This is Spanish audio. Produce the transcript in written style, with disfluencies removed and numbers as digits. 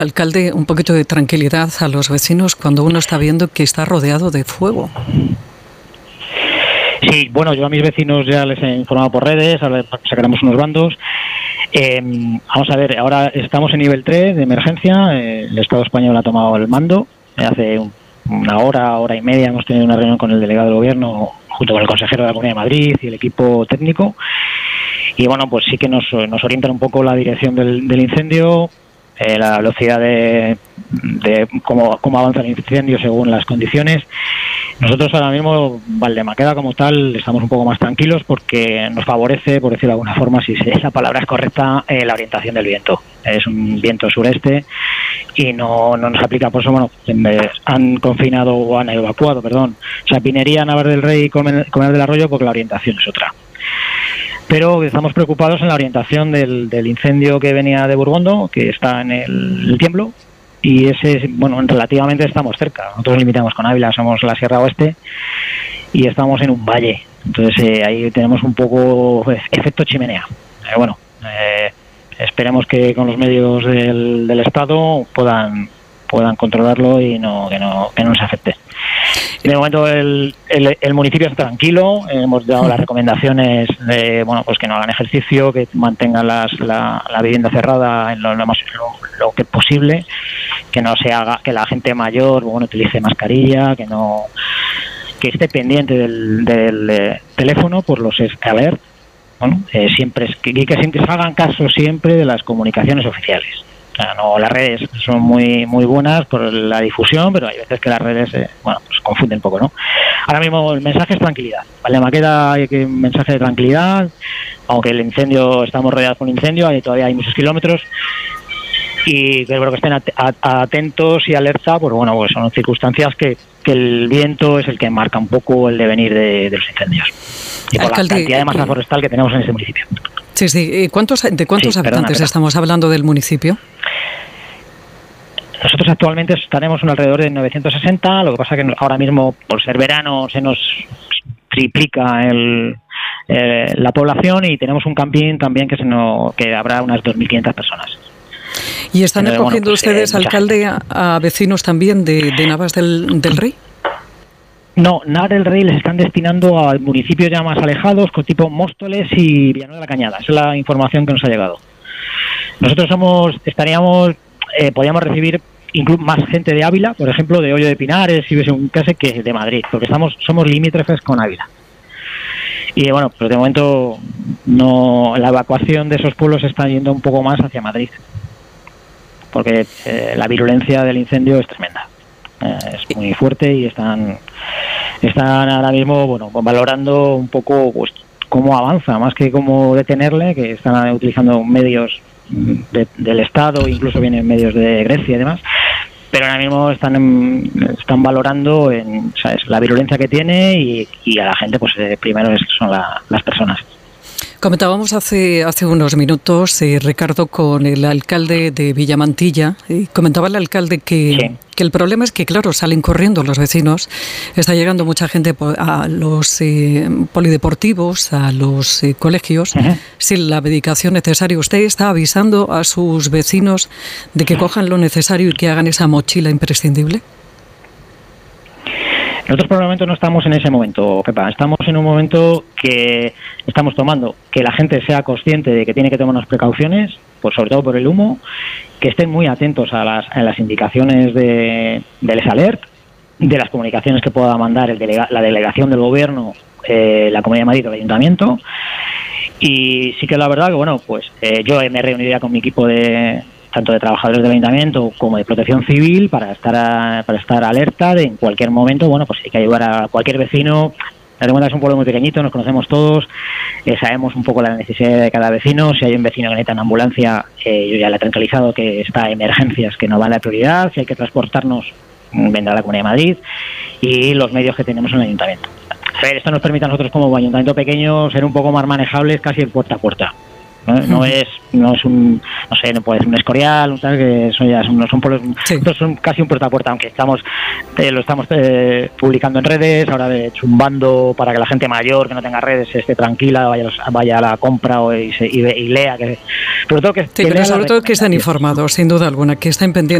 Alcalde, un poquito de tranquilidad a los vecinos cuando uno está viendo que está rodeado de fuego. Sí, bueno, yo a mis vecinos ya les he informado por redes, ahora sacaremos unos bandos. Vamos a ver, ahora estamos en nivel 3 de emergencia, el Estado español ha tomado el mando. Hace una hora y media hemos tenido una reunión con el delegado del Gobierno junto con el consejero de la Comunidad de Madrid y el equipo técnico. Y bueno, pues sí que nos orientan un poco la dirección del incendio, la velocidad de cómo avanza el incendio según las condiciones. Nosotros ahora mismo, Valdemaqueda como tal, estamos un poco más tranquilos porque nos favorece, por decirlo de alguna forma, si la palabra es correcta, la orientación del viento. Es un viento sureste y no nos aplica. Por eso, bueno, han confinado o han evacuado, Pinería, Navarre del Rey y Colmenar del Arroyo porque la orientación es otra. Pero estamos preocupados en la orientación del incendio que venía de Burgondo, que está en el Tiemblo, y ese, bueno, relativamente estamos cerca. Nosotros limitamos con Ávila, somos la Sierra Oeste, y estamos en un valle. Entonces ahí tenemos un poco efecto chimenea. Esperemos que con los medios del Estado puedan controlarlo y que no nos afecte. De momento el municipio está tranquilo, hemos dado las recomendaciones de pues que no hagan ejercicio, que mantengan la vivienda cerrada en lo que es posible, que no se haga, que la gente mayor utilice mascarilla, que esté pendiente del teléfono por los alert, siempre que se hagan caso siempre de las comunicaciones oficiales. Las redes son muy muy buenas por la difusión, pero hay veces que las redes pues confunden un poco, ¿no? Ahora mismo el mensaje es tranquilidad. Valdemaqueda hay un mensaje de tranquilidad, aunque el incendio, estamos rodeados por un incendio, todavía hay muchos kilómetros, y creo que estén atentos y alerta, pues son circunstancias que el viento es el que marca un poco el devenir de los incendios. Y por la cantidad de masa forestal que tenemos en ese municipio. Sí. ¿De cuántos habitantes estamos hablando del municipio? Nosotros actualmente estaremos alrededor de 960, lo que pasa que ahora mismo, por ser verano, se nos triplica la población y tenemos un camping también que habrá unas 2.500 personas. ¿Y están acogiendo ustedes, alcalde, a vecinos también de Navas del Rey? No, Navas del Rey les están destinando a municipios ya más alejados, con tipo Móstoles y Villanueva de la Cañada. Esa es la información que nos ha llegado. Nosotros podríamos recibir incluso más gente de Ávila, por ejemplo, de Hoyo de Pinares, si hubiese un caso, que de Madrid, porque somos limítrofes con Ávila. Y pues de momento la evacuación de esos pueblos está yendo un poco más hacia Madrid, porque la virulencia del incendio es tremenda. Es muy fuerte y están ahora mismo valorando un poco cómo avanza, más que cómo detenerle, que están utilizando medios del Estado, incluso vienen medios de Grecia y demás, pero ahora mismo están valorando la virulencia que tiene y a la gente primero son las personas. Comentábamos hace unos minutos, Ricardo, con el alcalde de Villamantilla, y comentaba el alcalde que el problema es que, claro, salen corriendo los vecinos, está llegando mucha gente a los polideportivos, a los colegios, sin la medicación necesaria. ¿Usted está avisando a sus vecinos de que cojan lo necesario y que hagan esa mochila imprescindible? Nosotros por el momento no estamos en ese momento, Pepa. Estamos en un momento que estamos tomando que la gente sea consciente de que tiene que tomar unas precauciones, sobre todo por el humo, que estén muy atentos a las indicaciones del alert, de las comunicaciones que pueda mandar la delegación del Gobierno, la Comunidad de Madrid o el Ayuntamiento. Y sí que la verdad que yo me he reunido ya con mi equipo tanto de trabajadores del Ayuntamiento como de Protección Civil para estar alerta de en cualquier momento, hay que ayudar a cualquier vecino. La cuenta es un pueblo muy pequeñito, nos conocemos todos, sabemos un poco la necesidad de cada vecino. Si hay un vecino que necesita una ambulancia, yo ya le he tranquilizado que está a emergencias, que no va a la prioridad. Si hay que transportarnos, vendrá a la Comunidad de Madrid y los medios que tenemos en el Ayuntamiento. Esto nos permite a nosotros como Ayuntamiento pequeño ser un poco más manejables, casi el puerta a puerta. No es un, no sé, no puede ser un Escorial, tal, que eso ya son pueblos, son casi un puerta a puerta, aunque lo estamos publicando en redes. Ahora he hecho un bando para que la gente mayor que no tenga redes esté tranquila, vaya a la compra y lea, sobre todo que estén informados, sin duda alguna, que estén pendientes